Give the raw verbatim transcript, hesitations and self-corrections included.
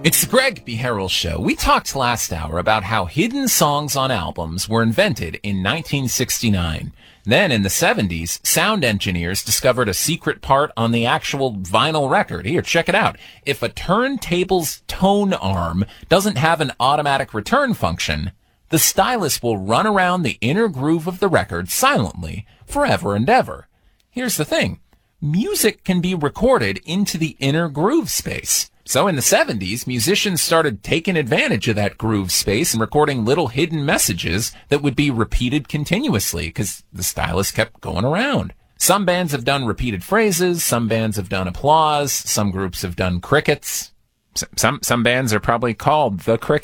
It's the Greg B. Harrell Show. We talked last hour about how hidden songs on albums were invented in nineteen sixty-nine. Then in the seventies, sound engineers discovered a secret part on the actual vinyl record. Here, check it out. If a turntable's tone arm doesn't have an automatic return function, the stylus will run around the inner groove of the record silently forever and ever. Here's the thing. Music can be recorded into the inner groove space. So in the seventies, musicians started taking advantage of that groove space and recording little hidden messages that would be repeated continuously because the stylus kept going around. Some bands have done repeated phrases, some bands have done applause, some groups have done crickets. Some some bands are probably called the Crickets.